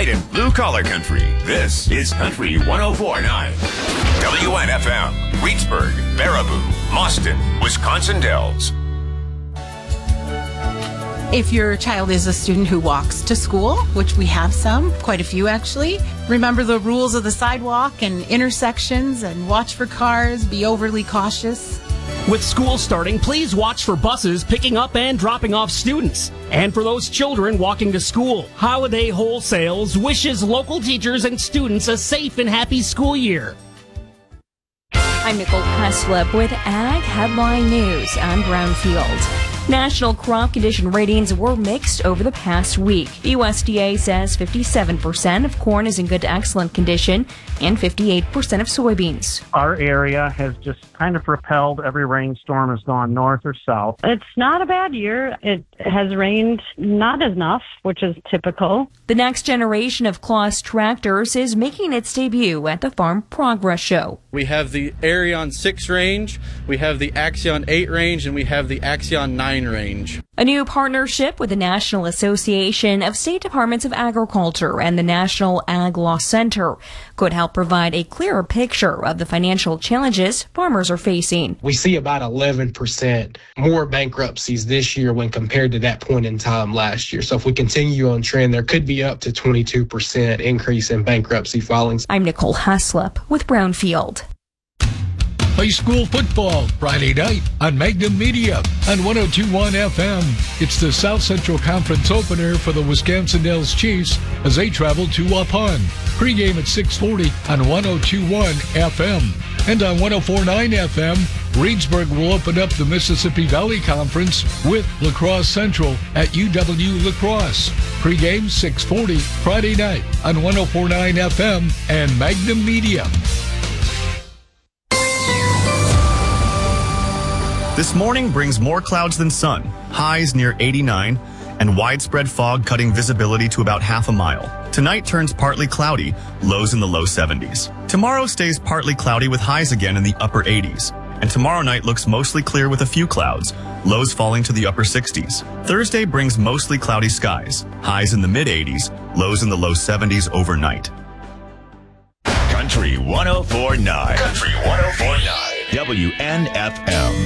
tonight in Blue Collar Country. This is Country 104.9. WNFM, Reedsburg, Baraboo, Mauston, Wisconsin Dells. If your child is a student who walks to school, which we have some, quite a few actually, remember the rules of the sidewalk and intersections and watch for cars, be overly cautious. With school starting, please watch for buses picking up and dropping off students. And for those children walking to school, Holiday Wholesales wishes local teachers and students a safe and happy school year. I'm Nicole Heslip with Ag Headline News on Brownfield. National crop condition ratings were mixed over the past week. The USDA says 57% of corn is in good to excellent condition and 58% of soybeans. Our area has just kind of repelled. Every rainstorm has gone north or south. It's not a bad year. It has rained not enough, which is typical. The next generation of Claas tractors is making its debut at the Farm Progress Show. We have the Arion 6 range, we have the Axion 8 range, and we have the Axion 9 range. A new partnership with the National Association of State Departments of Agriculture and the National Ag Law Center could help provide a clearer picture of the financial challenges farmers are facing. We see about 11% more bankruptcies this year when compared to that point in time last year. So if we continue on trend, there could be up to 22% increase in bankruptcy filings. I'm Nicole Heslip with Brownfield. High school football Friday night on Magnum Media on 102.1 FM. It's the South Central Conference opener for the Wisconsin Dells Chiefs as they travel to Waupun. Pre-game at 6:40 on 102.1 FM. And on 104.9 FM, Reedsburg will open up the Mississippi Valley Conference with La Crosse Central at UW La Crosse. Pre-game 6:40 Friday night on 104.9 FM and Magnum Media. This morning brings more clouds than sun, highs near 89, and widespread fog cutting visibility to about half a mile. Tonight turns partly cloudy, lows in the low 70s. Tomorrow stays partly cloudy with highs again in the upper 80s. And tomorrow night looks mostly clear with a few clouds, lows falling to the upper 60s. Thursday brings mostly cloudy skies, highs in the mid-80s, lows in the low 70s overnight. Country 104.9. Country 104.9. WNFM.